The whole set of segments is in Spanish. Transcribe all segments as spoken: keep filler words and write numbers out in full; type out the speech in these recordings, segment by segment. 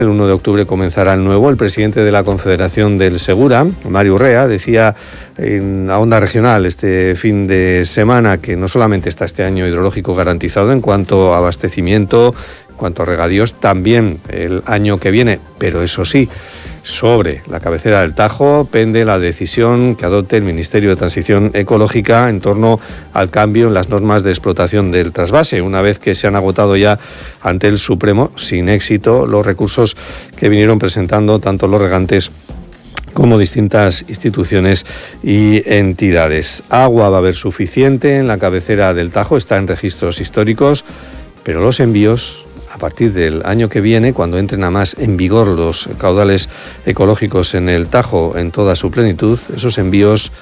El uno de octubre comenzará el nuevo. El presidente de la Confederación del Segura, Mario Urrea, decía en la Onda Regional este fin de semana que no solamente está este año hidrológico garantizado en cuanto a abastecimiento, en cuanto a regadíos, también el año que viene, pero eso sí, sobre la cabecera del Tajo pende la decisión que adopte el Ministerio de Transición Ecológica en torno al cambio en las normas de explotación del trasvase, una vez que se han agotado ya ante el Supremo, sin éxito, los recursos que vinieron presentando tanto los regantes como distintas instituciones y entidades. Agua va a haber suficiente en la cabecera del Tajo, está en registros históricos, pero los envíos a partir del año que viene, cuando entren a más en vigor los caudales ecológicos en el Tajo en toda su plenitud, esos envíos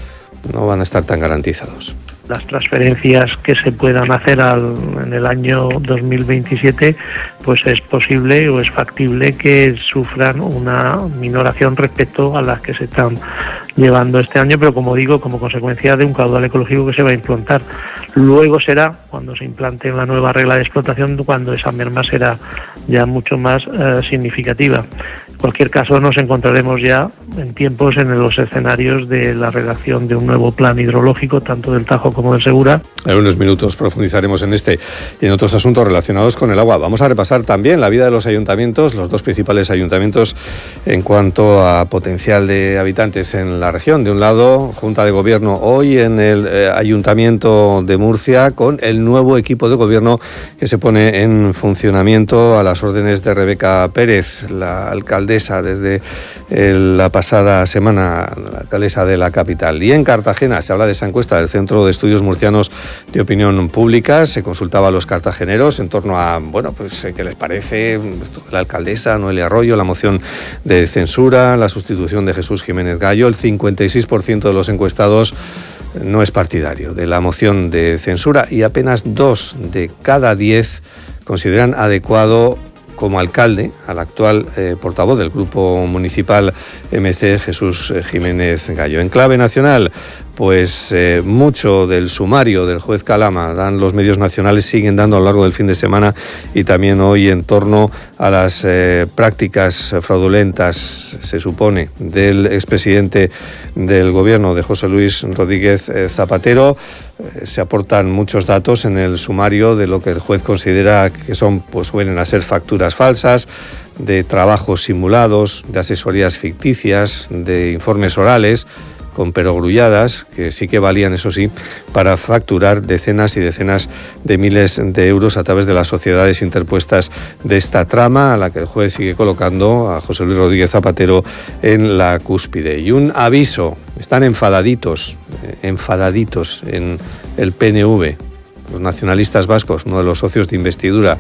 no van a estar tan garantizados. Las transferencias que se puedan hacer al, en el año dos mil veintisiete, pues es posible o es factible que sufran una minoración respecto a las que se están llevando este año, pero como digo, como consecuencia de un caudal ecológico que se va a implantar. Luego será, cuando se implante la nueva regla de explotación, cuando esa merma será ya mucho más eh, significativa. En cualquier caso, nos encontraremos ya en tiempos en los escenarios de la redacción de un nuevo plan hidrológico, tanto del Tajo como del Segura. En unos minutos profundizaremos en este y en otros asuntos relacionados con el agua. Vamos a repasar también la vida de los ayuntamientos, los dos principales ayuntamientos en cuanto a potencial de habitantes en la región. De un lado, Junta de Gobierno hoy en el eh, Ayuntamiento de Murcia con el nuevo equipo de gobierno que se pone en funcionamiento a las órdenes de Rebeca Pérez, la alcaldesa desde el, la pasada semana, la alcaldesa de la capital. Y en Cartagena se habla de esa encuesta del Centro de Estudios Murcianos de Opinión Pública. Se consultaba a los cartageneros en torno a, bueno, pues qué les parece esto de la alcaldesa Noelia Arroyo, la moción de censura, la sustitución de Jesús Jiménez Gallo. El cincuenta y seis por ciento de los encuestados no es partidario de la moción de censura y apenas dos de cada diez consideran adecuado como alcalde al actual eh, portavoz del Grupo Municipal M C, Jesús Jiménez Gallo. En clave nacional, pues eh, mucho del sumario del juez Calama dan los medios nacionales, siguen dando a lo largo del fin de semana y también hoy en torno a las eh, prácticas fraudulentas, se supone, del expresidente del gobierno de José Luis Rodríguez eh, Zapatero. Eh, se aportan muchos datos en el sumario de lo que el juez considera que son, pues vienen a ser facturas falsas, de trabajos simulados, de asesorías ficticias, de informes orales con perogrulladas, que sí que valían, eso sí, para facturar decenas y decenas de miles de euros a través de las sociedades interpuestas de esta trama, a la que el juez sigue colocando a José Luis Rodríguez Zapatero en la cúspide. Y un aviso, están enfadaditos, eh, enfadaditos en el P N V, los nacionalistas vascos, uno de los socios de investidura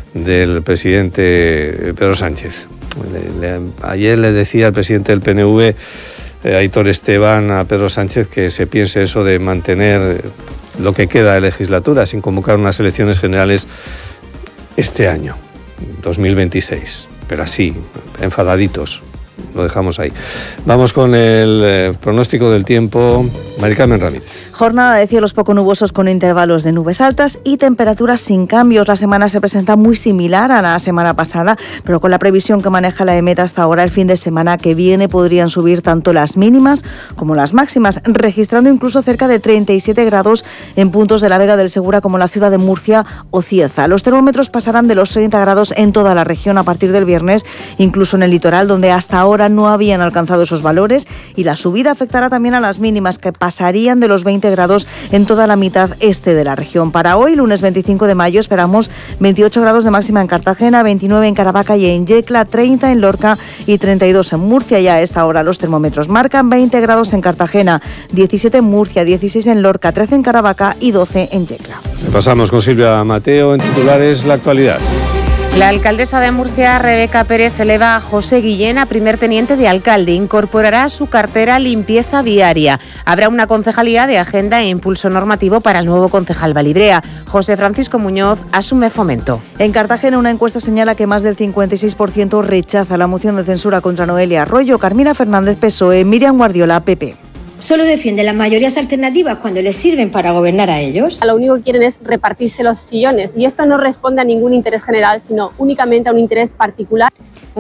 del presidente Pedro Sánchez. Le, le, ayer le decía al presidente del P N V, Eh, Aitor Esteban, a Pedro Sánchez, que se piense eso de mantener lo que queda de legislatura sin convocar unas elecciones generales este año, dos mil veintiséis. Pero así, enfadaditos, lo dejamos ahí. Vamos con el eh, pronóstico del tiempo. Mari Carmen Ramírez. Jornada de cielos poco nubosos con intervalos de nubes altas y temperaturas sin cambios. La semana se presenta muy similar a la semana pasada, pero con la previsión que maneja la EMET hasta ahora, el fin de semana que viene podrían subir tanto las mínimas como las máximas, registrando incluso cerca de treinta y siete grados en puntos de la Vega del Segura como la ciudad de Murcia o Cieza. Los termómetros pasarán de los treinta grados en toda la región a partir del viernes, incluso en el litoral, donde hasta ahora no habían alcanzado esos valores, y la subida afectará también a las mínimas, que pasarían de los veinte grados en toda la mitad este de la región. Para hoy, lunes veinticinco de mayo, esperamos veintiocho grados de máxima en Cartagena, veintinueve en Caravaca y en Yecla, treinta en Lorca y treinta y dos en Murcia. Ya a esta hora los termómetros marcan veinte grados en Cartagena, diecisiete en Murcia, dieciséis en Lorca, trece en Caravaca y doce en Yecla. Pasamos con Silvia Mateo en titulares, la actualidad. La alcaldesa de Murcia, Rebeca Pérez, eleva a José Guillén a primer teniente de alcalde. Incorporará a su cartera limpieza viaria. Habrá una concejalía de agenda e impulso normativo para el nuevo concejal Valibrea. José Francisco Muñoz asume Fomento. En Cartagena, una encuesta señala que más del cincuenta y seis por ciento rechaza la moción de censura contra Noelia Arroyo. Carmina Fernández, P S O E, Miriam Guardiola, P P. Solo defienden las mayorías alternativas cuando les sirven para gobernar a ellos. Lo único que quieren es repartirse los sillones y esto no responde a ningún interés general, sino únicamente a un interés particular.